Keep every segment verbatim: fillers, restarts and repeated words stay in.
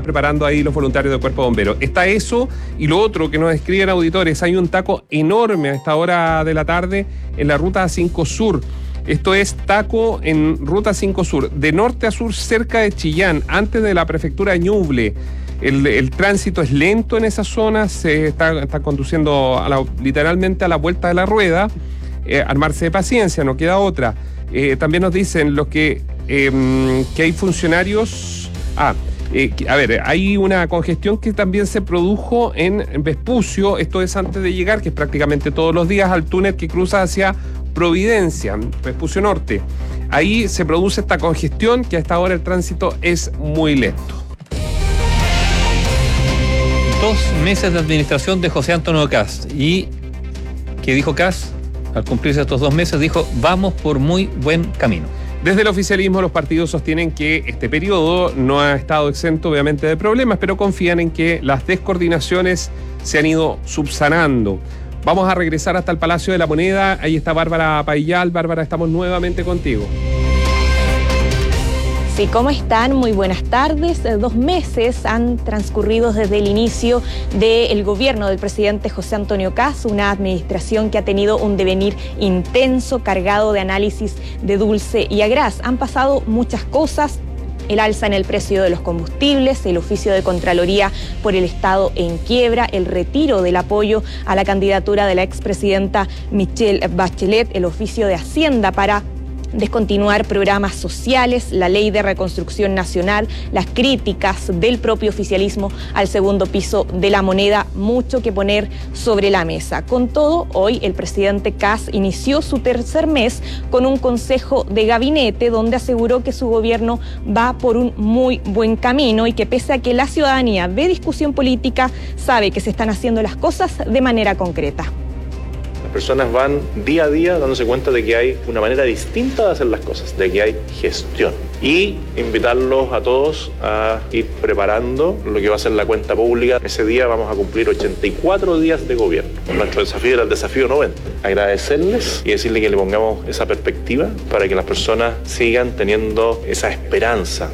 preparando ahí los voluntarios del Cuerpo de Bomberos. Está eso, y lo otro que nos escriben auditores, hay un taco enorme a esta hora de la tarde en la ruta cinco Sur. Esto es taco en ruta cinco Sur, de norte a sur cerca de Chillán, antes de la prefectura de Ñuble. El, el tránsito es lento en esa zona, se está, está conduciendo a la, literalmente a la vuelta de la rueda. Eh, armarse de paciencia, no queda otra. Eh, también nos dicen los que, eh, que hay funcionarios... Ah, eh, a ver, hay una congestión que también se produjo en Vespucio, esto es antes de llegar, que es prácticamente todos los días, al túnel que cruza hacia Providencia, Vespucio Norte. Ahí se produce esta congestión que a esta hora el tránsito es muy lento. Dos meses de administración de José Antonio Kast. ¿Y qué dijo Kast? Al cumplirse estos dos meses dijo, vamos por muy buen camino. Desde el oficialismo los partidos sostienen que este periodo no ha estado exento obviamente de problemas, pero confían en que las descoordinaciones se han ido subsanando. Vamos a regresar hasta el Palacio de la Moneda. Ahí está Bárbara Paillal. Bárbara, estamos nuevamente contigo. Sí, ¿cómo están? Muy buenas tardes. Dos meses han transcurrido desde el inicio del gobierno del presidente José Antonio Kast, una administración que ha tenido un devenir intenso, cargado de análisis de dulce y agraz. Han pasado muchas cosas. El alza en el precio de los combustibles, el oficio de Contraloría por el Estado en quiebra, el retiro del apoyo a la candidatura de la expresidenta Michelle Bachelet, el oficio de Hacienda para descontinuar programas sociales, la ley de reconstrucción nacional, las críticas del propio oficialismo al segundo piso de la moneda, mucho que poner sobre la mesa. Con todo, hoy el presidente Kast inició su tercer mes con un consejo de gabinete donde aseguró que su gobierno va por un muy buen camino y que pese a que la ciudadanía ve discusión política, sabe que se están haciendo las cosas de manera concreta. Las personas van día a día dándose cuenta de que hay una manera distinta de hacer las cosas, de que hay gestión. Y invitarlos a todos a ir preparando lo que va a ser la cuenta pública. Ese día vamos a cumplir ochenta y cuatro días de gobierno. Nuestro desafío era el desafío noventa. Agradecerles y decirles que le pongamos esa perspectiva para que las personas sigan teniendo esa esperanza.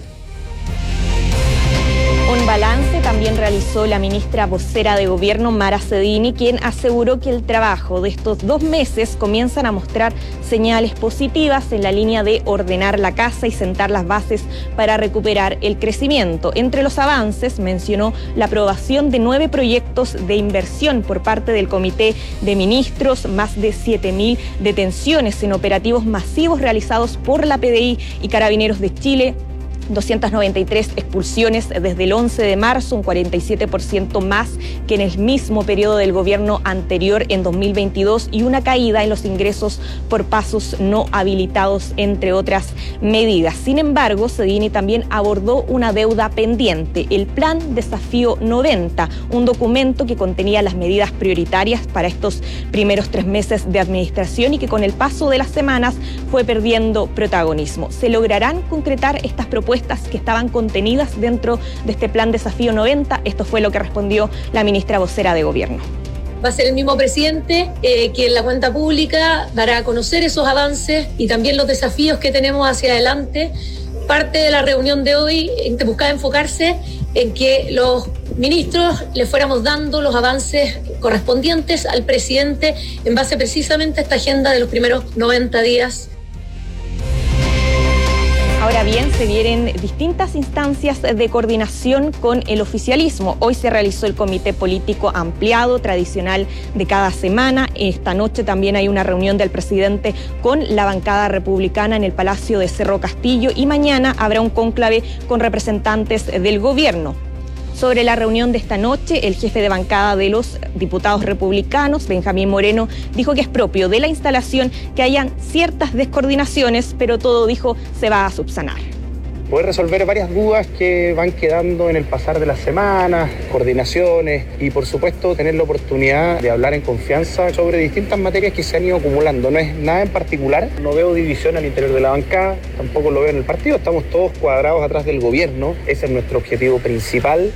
Un balance también realizó la ministra vocera de Gobierno, Mara Cedini, quien aseguró que el trabajo de estos dos meses comienzan a mostrar señales positivas en la línea de ordenar la casa y sentar las bases para recuperar el crecimiento. Entre los avances mencionó la aprobación de nueve proyectos de inversión por parte del Comité de Ministros, más de siete mil detenciones en operativos masivos realizados por la P D I y Carabineros de Chile, doscientas noventa y tres expulsiones desde el once de marzo, un cuarenta y siete por ciento más que en el mismo periodo del gobierno anterior en dos mil veintidós y una caída en los ingresos por pasos no habilitados, entre otras medidas. Sin embargo, Cedini también abordó una deuda pendiente, el Plan Desafío noventa, un documento que contenía las medidas prioritarias para estos primeros tres meses de administración y que con el paso de las semanas fue perdiendo protagonismo. ¿Se lograrán concretar estas propuestas que estaban contenidas dentro de este Plan Desafío noventa? Esto fue lo que respondió la ministra vocera de Gobierno. Va a ser el mismo presidente eh, que en la cuenta pública dará a conocer esos avances y también los desafíos que tenemos hacia adelante. Parte de la reunión de hoy eh, buscaba enfocarse en que los ministros le fuéramos dando los avances correspondientes al presidente en base precisamente a esta agenda de los primeros noventa días. Ahora bien, se vienen distintas instancias de coordinación con el oficialismo. Hoy se realizó el comité político ampliado, tradicional de cada semana. Esta noche también hay una reunión del presidente con la bancada republicana en el Palacio de Cerro Castillo y mañana habrá un cónclave con representantes del gobierno. Sobre la reunión de esta noche, el jefe de bancada de los diputados republicanos, Benjamín Moreno, dijo que es propio de la instalación que hayan ciertas descoordinaciones, pero todo, dijo, se va a subsanar. Poder resolver varias dudas que van quedando en el pasar de las semanas, coordinaciones y por supuesto tener la oportunidad de hablar en confianza sobre distintas materias que se han ido acumulando. No es nada en particular, no veo división al interior de la bancada, tampoco lo veo en el partido, estamos todos cuadrados atrás del gobierno, ese es nuestro objetivo principal.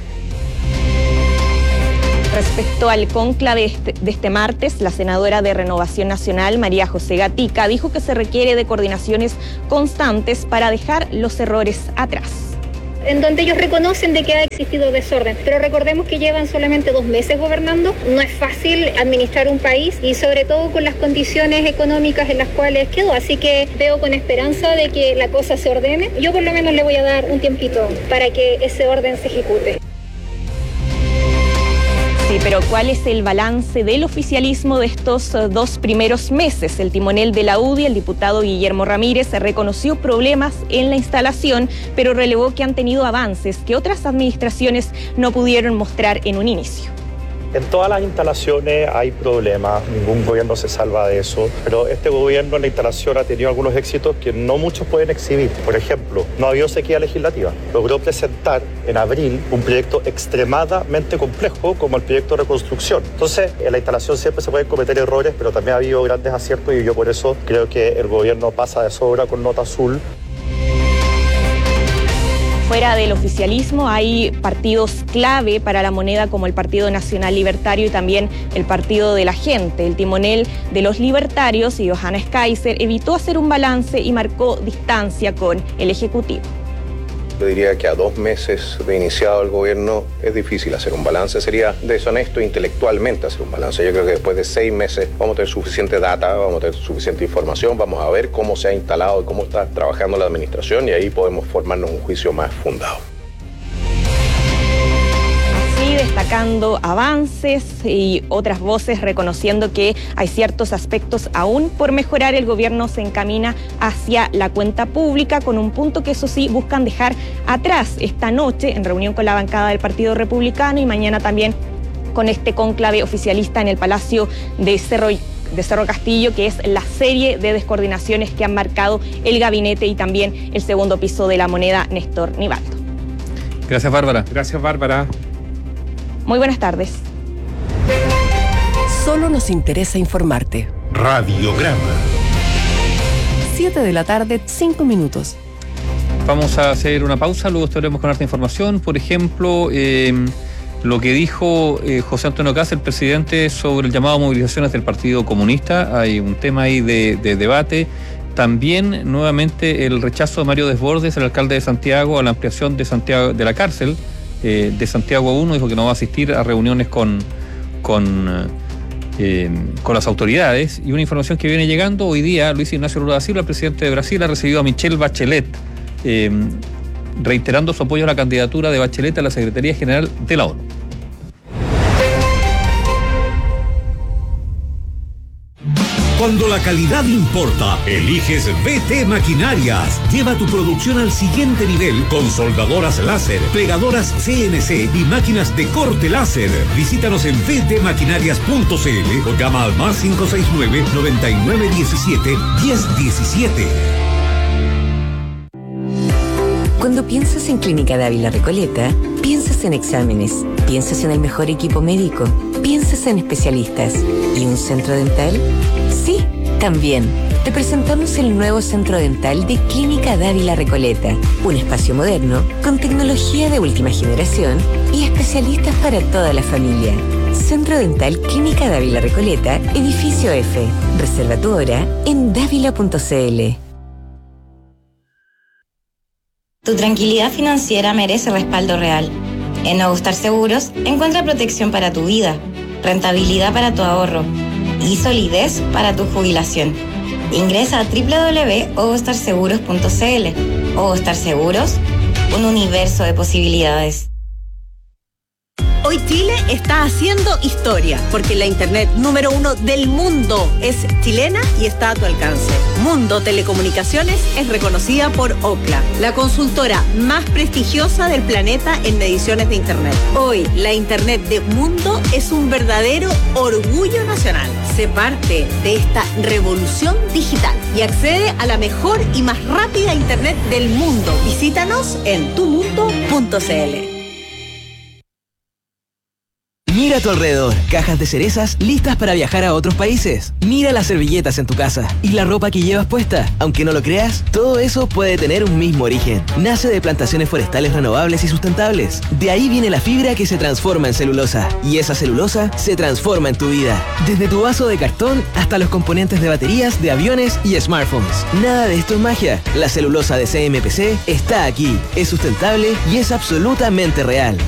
Respecto al cónclave de este martes, la senadora de Renovación Nacional, María José Gatica, dijo que se requiere de coordinaciones constantes para dejar los errores atrás. en donde ellos reconocen de que ha existido desorden. Pero recordemos que llevan solamente dos meses gobernando. No es fácil administrar un país y sobre todo con las condiciones económicas en las cuales quedó. Así que veo con esperanza de que la cosa se ordene. Yo por lo menos le voy a dar un tiempito para que ese orden se ejecute. Sí, pero ¿cuál es el balance del oficialismo de estos dos primeros meses? El timonel de la U D I, el diputado Guillermo Ramírez, reconoció problemas en la instalación, pero relevó que han tenido avances que otras administraciones no pudieron mostrar en un inicio. En todas las instalaciones hay problemas, ningún gobierno se salva de eso, pero este gobierno en la instalación ha tenido algunos éxitos que no muchos pueden exhibir. Por ejemplo, no ha habido sequía legislativa. Logró presentar en abril un proyecto extremadamente complejo como el proyecto de reconstrucción. Entonces, en la instalación siempre se pueden cometer errores, pero también ha habido grandes aciertos y yo por eso creo que el gobierno pasa de sobra con nota azul. Fuera del oficialismo hay partidos clave para la moneda como el Partido Nacional Libertario y también el Partido de la Gente. El timonel de los libertarios, Johannes Kaiser, evitó hacer un balance y marcó distancia con el Ejecutivo. Yo diría que a dos meses de iniciado el gobierno es difícil hacer un balance. Sería deshonesto intelectualmente hacer un balance. Yo creo que después de seis meses vamos a tener suficiente data, vamos a tener suficiente información, vamos a ver cómo se ha instalado y cómo está trabajando la administración y ahí podemos formarnos un juicio más fundado. Destacando avances y otras voces reconociendo que hay ciertos aspectos aún por mejorar, el gobierno se encamina hacia la cuenta pública con un punto que eso sí buscan dejar atrás esta noche en reunión con la bancada del Partido Republicano y mañana también con este cónclave oficialista en el Palacio de Cerro de Cerro Castillo, que es la serie de descoordinaciones que han marcado el gabinete y también el segundo piso de la moneda, Néstor Nivaldo. Gracias, Bárbara. Gracias, Bárbara. Muy buenas tardes. Solo nos interesa informarte. Radiograma. siete de la tarde, cinco minutos. Vamos a hacer una pausa, luego estaremos con harta información. Por ejemplo, eh, lo que dijo eh, José Antonio Kast, el presidente, sobre el llamado a movilizaciones del Partido Comunista. Hay un tema ahí de, de debate. También, nuevamente, el rechazo de Mario Desbordes, el alcalde de Santiago, a la ampliación de Santiago de la cárcel. Eh, de Santiago uno, dijo que no va a asistir a reuniones con, con, eh, con las autoridades. Y una información que viene llegando hoy día, Luis Ignacio Lula da Silva, el presidente de Brasil, ha recibido a Michelle Bachelet, eh, reiterando su apoyo a la candidatura de Bachelet a la Secretaría General de la ONU. Cuando la calidad importa, eliges B T Maquinarias. Lleva tu producción al siguiente nivel con soldadoras láser, plegadoras C N C y máquinas de corte láser. Visítanos en b t maquinarias punto c l o llama al más cinco seis nueve, noventa y nueve diecisiete, diez diecisiete. Cuando piensas en Clínica Dávila Recoleta, piensas en exámenes, piensas en el mejor equipo médico, piensas en especialistas. ¿Y un centro dental? Sí, también. Te presentamos el nuevo centro dental de Clínica Dávila Recoleta, un espacio moderno con tecnología de última generación y especialistas para toda la familia. Centro Dental Clínica Dávila Recoleta, edificio F. Reserva tu hora en dávila punto c l. Tu tranquilidad financiera merece respaldo real. En Nuevo Star Seguros encuentra protección para tu vida, rentabilidad para tu ahorro y solidez para tu jubilación. Ingresa a doble u doble u doble u punto ovostar seguros punto c l. Ovostar Seguros, un universo de posibilidades. Hoy Chile está haciendo historia, porque la internet número uno del mundo es chilena y está a tu alcance. Mundo Telecomunicaciones es reconocida por Ookla, la consultora más prestigiosa del planeta en mediciones de internet. Hoy, la internet de Mundo es un verdadero orgullo nacional. Sé parte de esta revolución digital y accede a la mejor y más rápida internet del mundo. Visítanos en tu mundo punto c l. Mira a tu alrededor, cajas de cerezas listas para viajar a otros países. Mira las servilletas en tu casa y la ropa que llevas puesta. Aunque no lo creas, todo eso puede tener un mismo origen. Nace de plantaciones forestales renovables y sustentables. De ahí viene la fibra que se transforma en celulosa. Y esa celulosa se transforma en tu vida. Desde tu vaso de cartón hasta los componentes de baterías de aviones y smartphones. Nada de esto es magia. La celulosa de C M P C está aquí. Es sustentable y es absolutamente real.